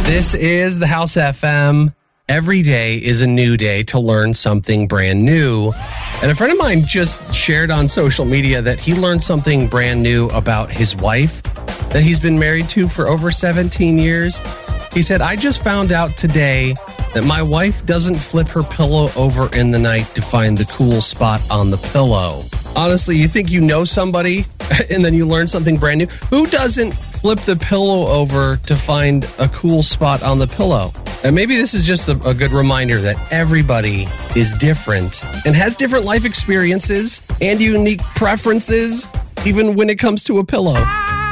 This is the House FM. Every day is a new day to learn something brand new. And a friend of mine just shared on social media that he learned something brand new about his wife that he's been married to for over 17 years. He said, I just found out today that my wife doesn't flip her pillow over in the night to find the cool spot on the pillow. Honestly, you think you know somebody and then you learn something brand new? Who doesn't flip the pillow over to find a cool spot on the pillow? And maybe this is just a good reminder that everybody is different and has different life experiences and unique preferences, even when it comes to a pillow.